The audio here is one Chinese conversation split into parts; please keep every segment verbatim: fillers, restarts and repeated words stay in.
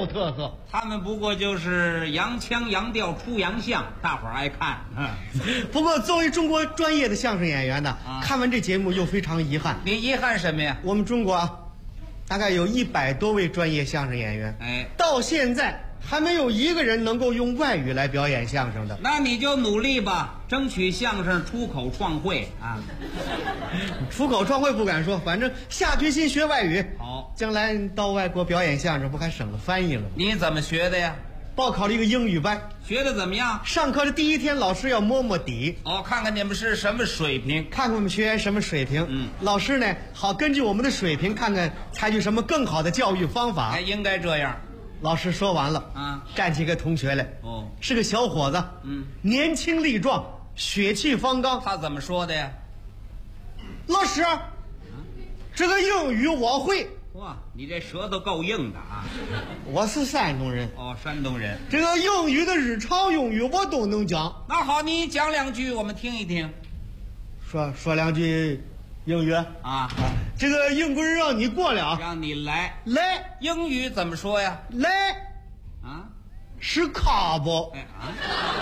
有特色。 他们不过就是洋腔洋调出洋相，大伙儿爱看。嗯， 不过作为中国专业的相声演员呢， 啊、 看完这节目又非常遗憾。 你遗憾什么呀？ 我们中国啊，大概有一百多位专业相声演员， 哎， 到现在还没有一个人能够用外语来表演相声的。 那你就努力吧，争取相声出口创汇啊！ 出口创汇不敢说，反正下决心学外语。 好， 将来到外国表演相声，不还省了翻译了吗？ 你怎么学的呀？ 报考了一个英语班， 学的怎么样？ 上课的第一天，老师要摸摸底， 哦，看看你们是什么水平， 看看我们学员什么水平。 嗯， 老师呢，好根据我们的水平，看看采取什么更好的教育方法。 哎，应该这样。 老师说完了， 啊， 站起个同学来， 哦， 是个小伙子， 嗯， 年轻力壮，血气方刚。 他怎么说的呀？ 老师，啊、这个英语我会。 哇，你这舌头够硬的啊！ 我是山东人。 哦，山东人。 这个英语的日常用语我都能讲。 那好，你讲两句，我们听一听。 说说两句英语啊啊！ 这个英国人让你过来啊， 让你来来。 英语怎么说呀？ 来啊， 是 carb。 哎啊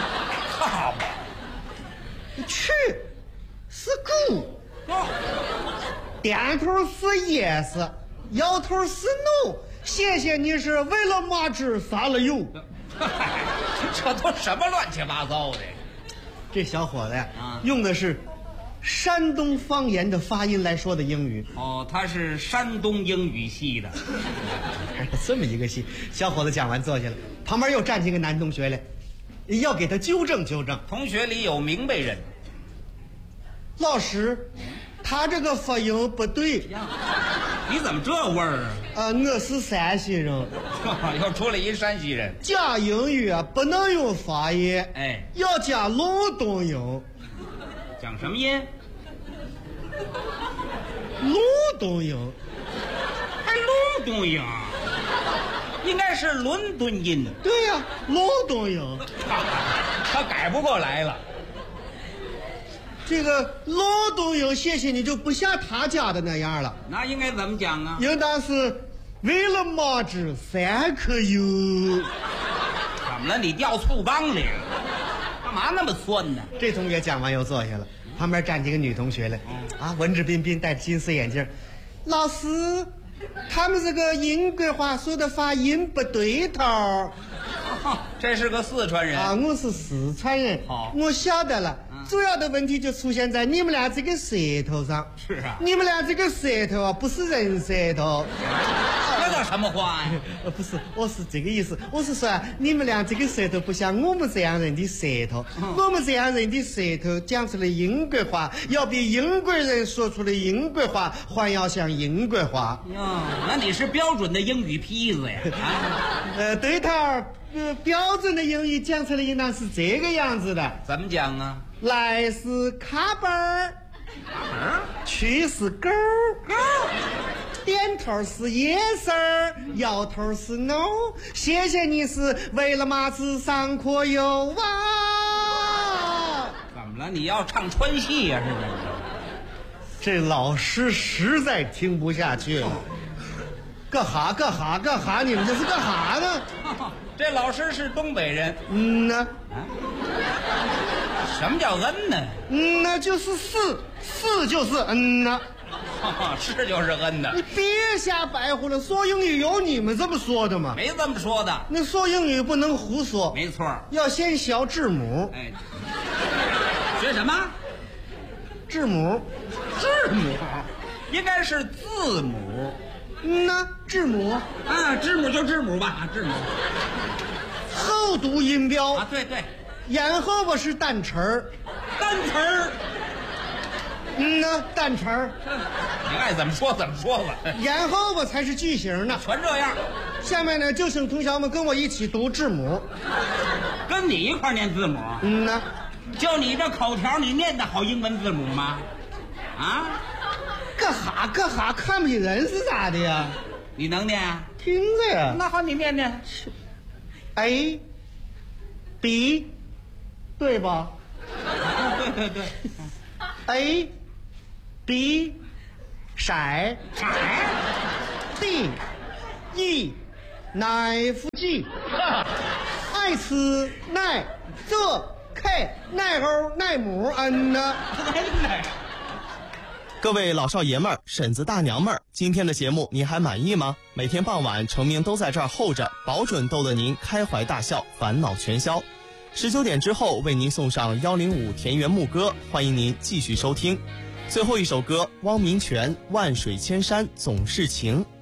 ，carb。 去是 go。 哦。 点头是 yes， 摇头是 no。谢谢你是为了嘛子撒了油。 这都什么乱七八糟的？ 这小伙子呀， 啊， 用的是山东方言的发音来说的英语。 哦，他是山东英语系的。 这么一个戏，小伙子讲完坐下了，旁边又站起一个男同学来，要给他纠正纠正。 同学里有明白人。 老师，他这个发音不对。 你怎么这味儿啊？ 啊，我是山西人。 又出来一山西人。 讲英语啊，不能用方言， 哎， 要讲劳动音。 讲什么音？ 劳动音。 还劳动音？应该是伦敦音。 对呀、啊，劳动音。 他改不过来了。 这个劳动音，谢谢你就不像他家的那样了。 那应该怎么讲啊？ 应当是为了嘛子三颗油。 怎么了？你掉醋缸里了？干嘛那么酸呢？ 这同学讲完又坐下了，旁边站几个女同学来，嗯、啊，文质彬彬，戴着金丝眼镜。老师，他们这个英国话说的发音不对头。 哦、这是个四川人啊，我是四川人。 好， 我晓得了。 嗯、 主要的问题就出现在你们俩这个舌头上。 是啊， 你们俩这个舌头啊，不是人舌头。 这叫什么话呀？ 呃，不是，我是这个意思。我是说、啊，你们俩这个舌头不像我们这样人的舌头。嗯、我们这样人的舌头讲出来英国话，要比英国人说出来英国话还要像英国话。 哟，那你是标准的英语坯子呀？啊， 呃，对头。呃，标准的英语讲出来应当是这个样子的。 怎么讲啊？ 来是卡本儿， 嗯， 去是狗狗，点头是 yes sir， 摇头是 no。谢谢你是为了嘛子上课哟啊？ 怎么了？你要唱川戏呀、啊？是不是？ 这老师实在听不下去了。干哈干哈干哈？你们这是干哈呢？ 这老师是东北人。 嗯呢。 啊？什么叫嗯呢？ 嗯呢，就是是是就是嗯呢。 是就是嗯呢。 你别瞎白活了，说英语有你们这么说的吗？ 没这么说的。 那说英语不能胡说。 没错， 要先学字母。 哎，学什么？ 字母。 字母应该是字母。 嗯呐，字母啊，字母就字母吧，字母。 后读音标啊，对对， 咽后边是单词儿， 单词儿。 嗯呐，单词儿。 你爱怎么说怎么说吧。 咽后边才是句型呢， 全这样。 下面呢，就请同学们跟我一起读字母。 跟你一块念字母？ 嗯呐， 就你这口条，你念得好英文字母吗？啊？ 干哈干哈，看不起人是咋的呀？ 你能念？ 听着呀。 那好，你念念。 A B 对吧？ 对对对。 A B 色色 D E 耐夫鸡，爱吃奶这开奶猴奶母嗯呢。 各位老少爷们儿、婶子大娘们儿，今天的节目您还满意吗？每天傍晚，程明都在这儿候着，保准逗得您开怀大笑，烦恼全消。十九点之后为您送上幺零五田园牧歌，欢迎您继续收听。最后一首歌，汪明荃《万水千山总是情》。